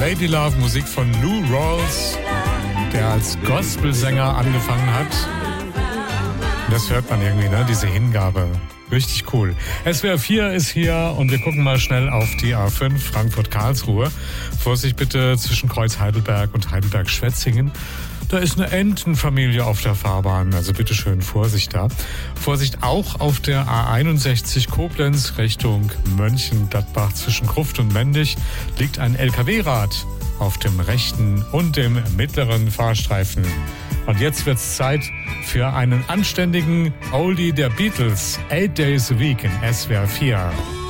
Lady Love, Musik von Lou Rawls, der als Gospelsänger angefangen hat. Das hört man irgendwie, ne? Diese Hingabe. Richtig cool. SWR 4 ist hier und wir gucken mal schnell auf die A5 Frankfurt-Karlsruhe. Vorsicht bitte zwischen Kreuz Heidelberg und Heidelberg-Schwetzingen. Da ist eine Entenfamilie auf der Fahrbahn, also bitte schön Vorsicht da. Vorsicht auch auf der A61 Koblenz Richtung Mönchengladbach zwischen Gruft und Mendig liegt ein LKW-Rad auf dem rechten und dem mittleren Fahrstreifen. Und jetzt wird's Zeit für einen anständigen Oldie der Beatles, 8 Days a Week in SWR 4.